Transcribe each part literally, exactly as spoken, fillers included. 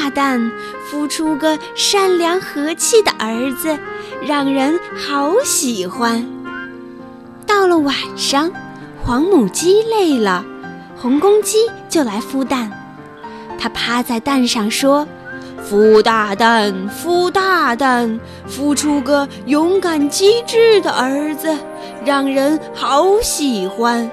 大蛋孵出个善良和气的儿子，让人好喜欢。到了晚上，黄母鸡累了，红公鸡就来孵蛋。它趴在蛋上说：孵大蛋，孵大蛋，孵出个勇敢机智的儿子，让人好喜欢。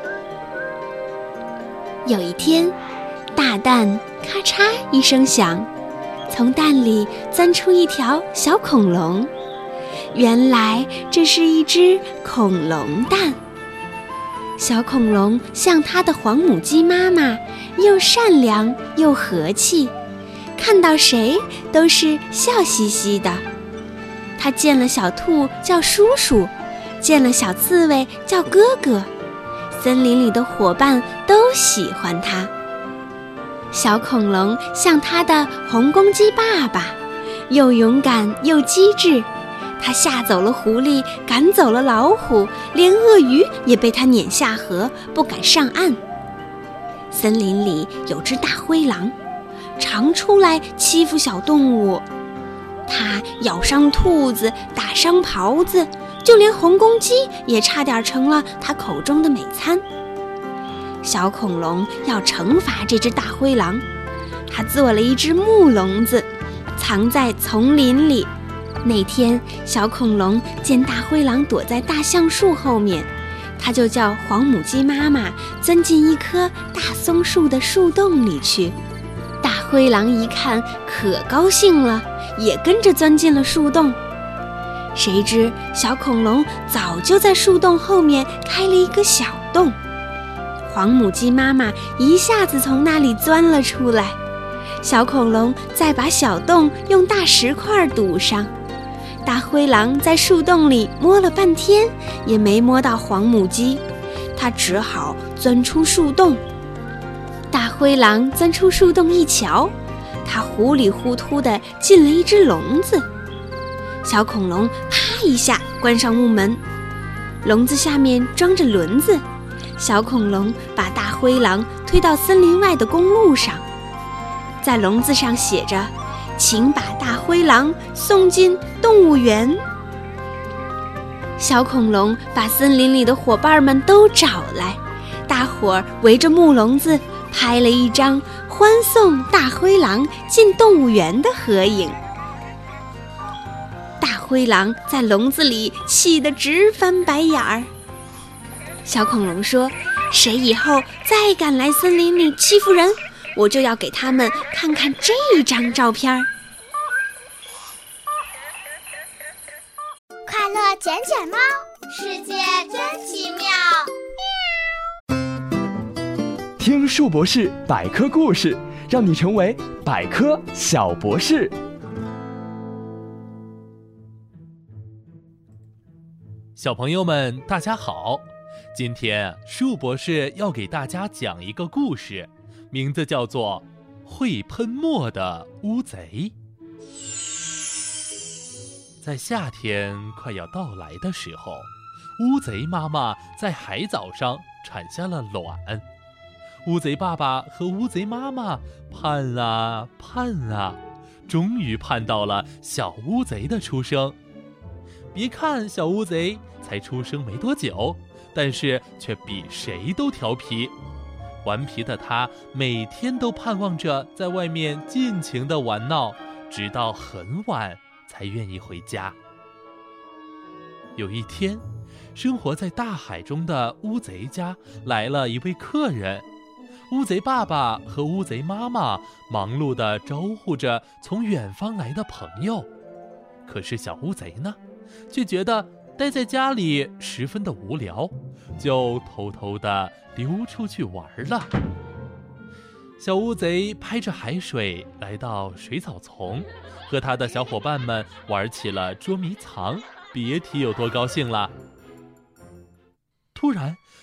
有一天，大蛋咔嚓一声响，从蛋里钻出一条小恐龙。原来这是一只恐龙蛋。小恐龙像它的黄母鸡妈妈，又善良又和气，看到谁都是笑嘻嘻的。它见了小兔叫叔叔，见了小刺猬叫哥哥，森林里的伙伴都喜欢它。小恐龙像它的红公鸡爸爸，又勇敢又机智，它吓走了狐狸，赶走了老虎，连鳄鱼也被它撵下河，不敢上岸。森林里有只大灰狼，常出来欺负小动物，它咬伤兔子，打伤狍子，就连红公鸡也差点成了它口中的美餐。小恐龙要惩罚这只大灰狼，它做了一只木笼子，藏在丛林里。那天，小恐龙见大灰狼躲在大橡树后面，它就叫黄母鸡妈妈钻进一棵大松树的树洞里去。大灰狼一看可高兴了，也跟着钻进了树洞。谁知小恐龙早就在树洞后面开了一个小洞，黄母鸡妈妈一下子从那里钻了出来。小恐龙再把小洞用大石块堵上。大灰狼在树洞里摸了半天，也没摸到黄母鸡，它只好钻出树洞。大灰狼钻出树洞一瞧，它糊里糊涂地进了一只笼子。小恐龙啪一下关上木门，笼子下面装着轮子。小恐龙把大灰狼推到森林外的公路上，在笼子上写着：请把大灰狼送进动物园。小恐龙把森林里的伙伴们都找来，大伙儿围着木笼子拍了一张欢送大灰狼进动物园的合影。大灰狼在笼子里气得直翻白眼儿。小恐龙说：谁以后再敢来森林里欺负人，我就要给他们看看这张照片。 快乐捡捡猫，世界真奇妙。 听树博士百科故事，让你成为百科小博士。 小朋友们大家好，今天树博士要给大家讲一个故事，名字叫做会喷墨的乌贼。在夏天快要到来的时候，乌贼妈妈在海藻上产下了卵。乌贼爸爸和乌贼妈妈盼啊盼啊，终于盼到了小乌贼的出生。别看小乌贼才出生没多久，但是却比谁都调皮。顽皮的他每天都盼望着在外面尽情地玩闹，直到很晚才愿意回家。有一天，生活在大海中的乌贼家来了一位客人。乌贼爸爸和乌贼妈妈忙碌地招呼着从远方来的朋友，可是小乌贼呢，却觉得待在家里十分的无聊，就偷偷地溜出去玩了。小乌贼拍着海水来到水草丛，和他的小伙伴们玩起了捉迷藏，别提有多高兴了。突然，